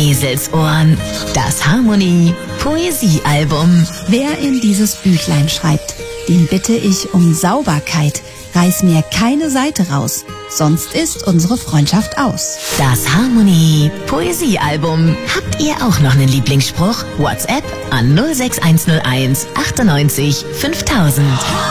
Eselsohren. Das Harmonie Poesiealbum. Wer in dieses Büchlein schreibt, den bitte ich um Sauberkeit. Reiß mir keine Seite raus, sonst ist unsere Freundschaft aus. Das Harmonie Poesiealbum. Habt ihr auch noch einen Lieblingsspruch? WhatsApp an 06101 98 5000.